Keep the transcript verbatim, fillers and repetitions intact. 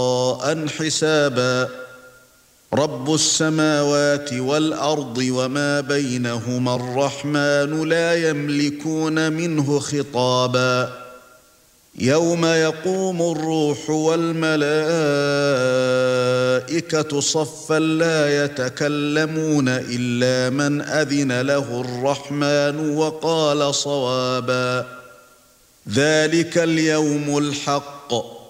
حسابا رب السماوات والأرض وما بينهما الرحمن لا يملكون منه خطابا يوم يقوم الروح والملائكة صفا لا يتكلمون إلا من أذن له الرحمن وقال صوابا ذلك اليوم الحق